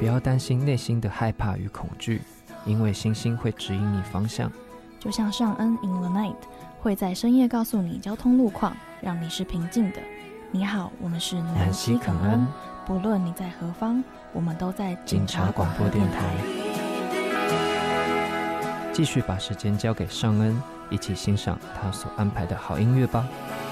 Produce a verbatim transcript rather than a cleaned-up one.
不要担心内心的害怕与恐惧，因为星星会指引你方向。 就像尚恩 in the night 会在深夜告诉你交通路况，让你是平静的。你好，我们是南希肯恩，不论你在何方，我们都在警察广播电台。 继续把时间交给尚恩，一起欣赏他所安排的好音乐吧。